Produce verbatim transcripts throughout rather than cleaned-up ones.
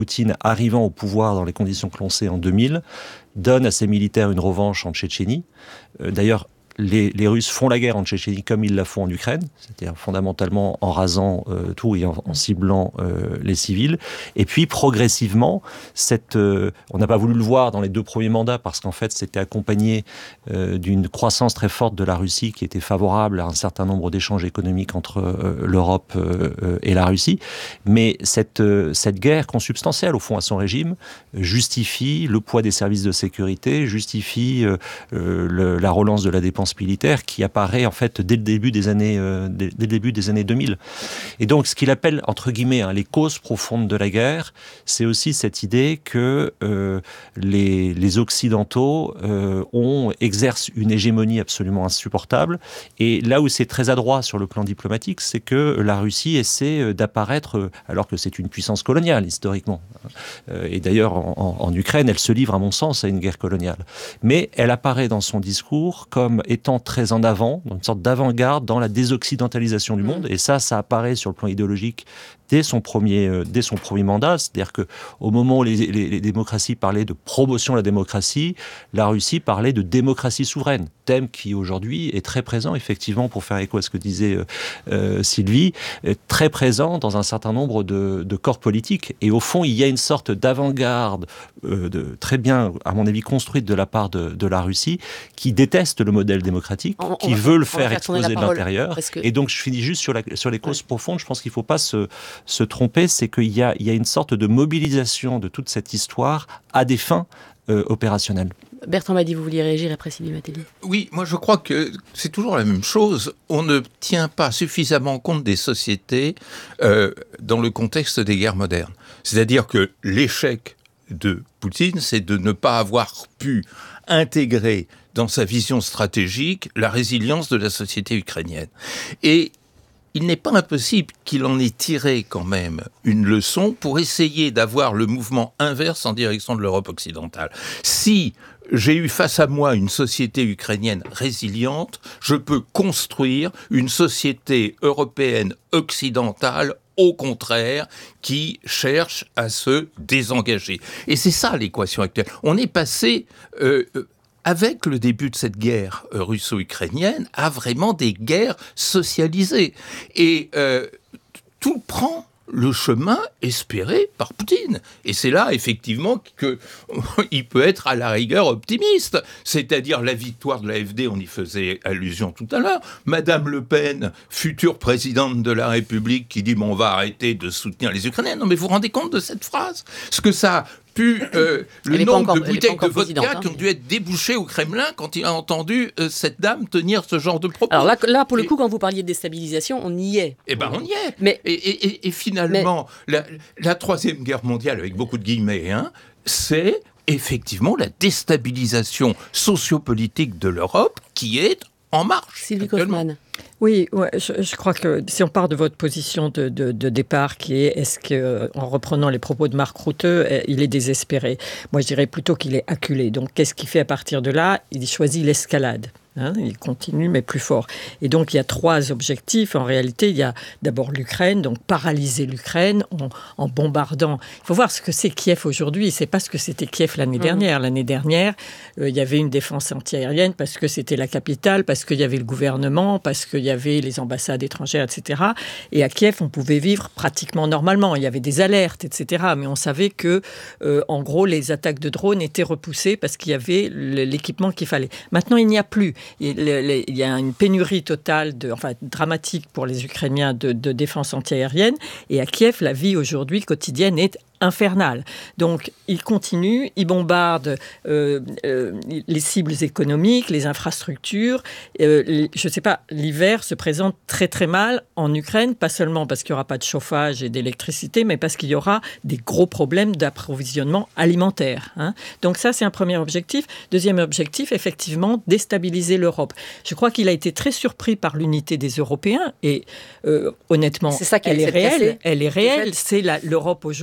Poutine, arrivant au pouvoir dans les conditions que l'on sait en deux mille, donne à ses militaires une revanche en Tchétchénie. Euh, d'ailleurs, Les, les Russes font la guerre en Tchétchénie comme ils la font en Ukraine, c'est-à-dire fondamentalement en rasant euh, tout et en, en ciblant euh, les civils. Et puis progressivement, cette, euh, on n'a pas voulu le voir dans les deux premiers mandats parce qu'en fait c'était accompagné euh, d'une croissance très forte de la Russie qui était favorable à un certain nombre d'échanges économiques entre euh, l'Europe euh, et la Russie. Mais cette, euh, cette guerre consubstantielle au fond à son régime justifie le poids des services de sécurité, justifie euh, euh, le, la relance de la dépense militaire qui apparaît en fait dès le début des années, euh, dès, dès le début des années deux mille. Et donc ce qu'il appelle entre guillemets hein, les causes profondes de la guerre, c'est aussi cette idée que euh, les, les Occidentaux euh, ont, exercent une hégémonie absolument insupportable. Et là où c'est très adroit sur le plan diplomatique, c'est que la Russie essaie d'apparaître, alors que c'est une puissance coloniale historiquement. Et d'ailleurs en, en, en Ukraine, elle se livre à mon sens à une guerre coloniale. Mais elle apparaît dans son discours comme étant très en avant, dans une sorte d'avant-garde dans la désoccidentalisation du monde. Et ça, ça apparaît sur le plan idéologique dès son premier, euh, dès son premier mandat. C'est-à-dire qu'au moment où les, les, les démocraties parlaient de promotion de la démocratie, la Russie parlait de démocratie souveraine, thème qui aujourd'hui est très présent, effectivement, pour faire écho à ce que disait euh, euh, Sylvie, est très présent dans un certain nombre de, de corps politiques. Et au fond, il y a une sorte d'avant-garde euh, de, très bien, à mon avis, construite de la part de, de la Russie, qui déteste le modèle démocratique, on, qui on veut va, le faire exploser de l'intérieur. Que... Et donc, je finis juste sur, la, sur les causes ouais. profondes. Je pense qu'il ne faut pas se, se tromper. C'est qu'il y a, il y a une sorte de mobilisation de toute cette histoire à des fins euh, opérationnelles. Bertrand Badi, vous vouliez réagir après Sylvie Matelli ? Oui, moi je crois que c'est toujours la même chose. On ne tient pas suffisamment compte des sociétés euh, dans le contexte des guerres modernes. C'est-à-dire que l'échec de Poutine, c'est de ne pas avoir pu intégrer dans sa vision stratégique la résilience de la société ukrainienne. Et il n'est pas impossible qu'il en ait tiré quand même une leçon pour essayer d'avoir le mouvement inverse en direction de l'Europe occidentale. Si j'ai eu face à moi une société ukrainienne résiliente, je peux construire une société européenne occidentale au contraire, qui cherche à se désengager. Et c'est ça l'équation actuelle. On est passé... Euh, avec le début de cette guerre euh, russo-ukrainienne, à vraiment des guerres socialisées. Et euh, tout prend le chemin espéré par Poutine. Et c'est là, effectivement, qu'il peut être à la rigueur optimiste. C'est-à-dire la victoire de l'A F D, on y faisait allusion tout à l'heure. Madame Le Pen, future présidente de la République, qui dit « bon, on va arrêter de soutenir les Ukrainiens ». Non, mais vous vous rendez compte de cette phrase ? Ce que ça... Puis euh, le nombre encore, de bouteilles de vodka hein. qui ont dû être débouchées au Kremlin quand il a entendu euh, cette dame tenir ce genre de propos. Alors là, là pour le et, coup, quand vous parliez de déstabilisation, on y est. Eh bien, on y est. Mais, et, et, et finalement, mais, la, la Troisième Guerre mondiale, avec beaucoup de guillemets, hein, c'est effectivement la déstabilisation sociopolitique de l'Europe qui est en marche. Sylvie Kaufmann. Oui, ouais, je, je crois que si on part de votre position de, de, de départ, qui est, est-ce que, en reprenant les propos de Marc Rutte, il est désespéré ? Moi, je dirais plutôt qu'il est acculé. Donc, qu'est-ce qu'il fait à partir de là ? Il choisit l'escalade. Hein, il continue, mais plus fort. Et donc, il y a trois objectifs. En réalité, il y a d'abord l'Ukraine, donc paralyser l'Ukraine en, en bombardant. Il faut voir ce que c'est Kiev aujourd'hui. C'est pas ce que c'était Kiev l'année mmh. dernière. L'année dernière, euh, il y avait une défense antiaérienne parce que c'était la capitale, parce qu'il y avait le gouvernement, parce qu'il y avait les ambassades étrangères, et cetera. Et à Kiev, on pouvait vivre pratiquement normalement. Il y avait des alertes, et cetera. Mais on savait que, euh, en gros, les attaques de drones étaient repoussées parce qu'il y avait l'équipement qu'il fallait. Maintenant, il n'y a plus. Il y a une pénurie totale, de, enfin dramatique pour les Ukrainiens de, de défense antiaérienne. Et à Kiev, la vie aujourd'hui quotidienne est infernale. Donc, ils continuent, ils bombardent euh, euh, les cibles économiques, les infrastructures. Euh, les, je ne sais pas, l'hiver se présente très très mal en Ukraine, pas seulement parce qu'il n'y aura pas de chauffage et d'électricité, mais parce qu'il y aura des gros problèmes d'approvisionnement alimentaire. Hein. Donc ça, c'est un premier objectif. Deuxième objectif, effectivement, déstabiliser l'Europe. Je crois qu'il a été très surpris par l'unité des Européens et euh, honnêtement, c'est ça elle, est réelle, elle est réelle. C'est la, l'Europe aujourd'hui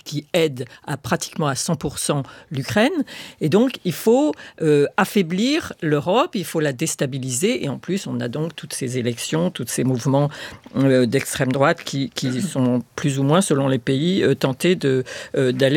qui aide à pratiquement à cent pour cent l'Ukraine. Et donc, il faut euh, affaiblir l'Europe, il faut la déstabiliser. Et en plus, on a donc toutes ces élections, tous ces mouvements euh, d'extrême droite qui, qui sont plus ou moins, selon les pays, euh, tentés de, euh, d'aller